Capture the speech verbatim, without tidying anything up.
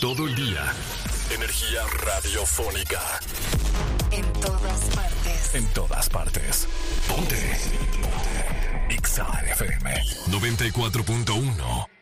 todo el día. Energía radiofónica. En todas partes. En todas partes. Ponte. Ponte. X A F M noventa y cuatro punto uno.